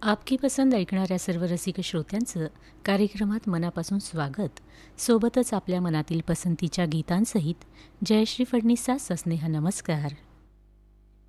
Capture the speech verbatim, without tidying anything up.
आपकी पसंद ऐकणाऱ्या सर्व रसिक श्रोत्यांचं कार्यक्रमात मनापासून स्वागत. सोबतच आपल्या मनातील पसंतीच्या गीतांसहित जयश्री फडणीसचा सस्नेह नमस्कार.